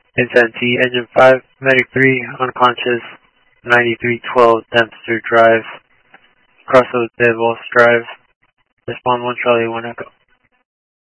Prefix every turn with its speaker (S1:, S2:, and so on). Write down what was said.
S1: Insanity, Engine 5, Medic 3, unconscious, 9312 Dempster Drive, Crossroads Devils Drive, respond 1 Charlie 1 Echo.